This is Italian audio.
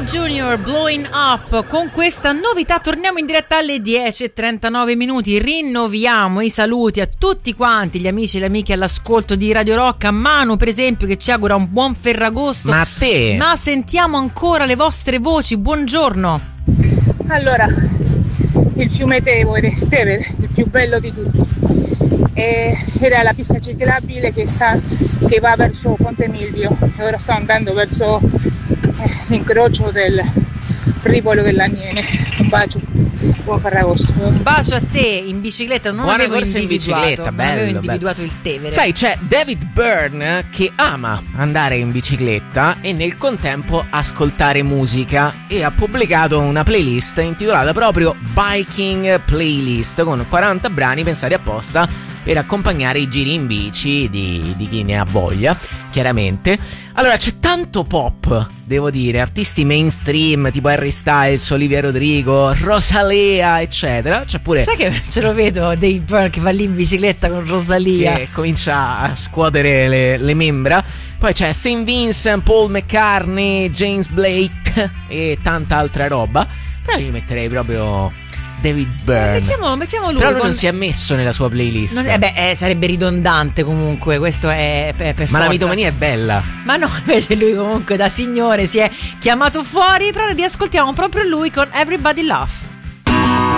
Jr. Blowing Up. Con questa novità torniamo in diretta alle 10:39 minuti. Rinnoviamo i saluti a tutti quanti gli amici e le amiche all'ascolto di Radio Rock, a Manu per esempio che ci augura un buon Ferragosto. Ma a te? Ma sentiamo ancora le vostre voci. Buongiorno. Allora, il fiume Tevere, il più bello di tutti, era la pista ciclabile che va verso Ponte Milvio e ora sto andando verso l'incrocio del Rivolo dell'Aniene. Un bacio, buon Ferragosto. Un bacio a te in bicicletta. Non Buona avevo corsa in bicicletta, non avevo bello, individuato il Tevere. Sai, c'è David Byrne che ama andare in bicicletta e nel contempo ascoltare musica e ha pubblicato una playlist intitolata proprio Biking Playlist con 40 brani pensati apposta per accompagnare i giri in bici di chi ne ha voglia, chiaramente. Allora, c'è tanto pop, devo dire, artisti mainstream tipo Harry Styles, Olivia Rodrigo, Rosalía, eccetera. C'è pure... Sai che ce lo vedo Dave Byrne che va lì in bicicletta con Rosalía, che comincia a scuotere le membra. Poi c'è St. Vincent, Paul McCartney, James Blake e tanta altra roba. Però io metterei proprio David Byrne. Mettiamo lui. Però lui non si è messo nella sua playlist. Sarebbe ridondante comunque. Questo è per Ma forza. la mitomania è bella. Ma no, invece lui comunque da signore si è chiamato fuori. Però riascoltiamo proprio lui con Everybody Laugh.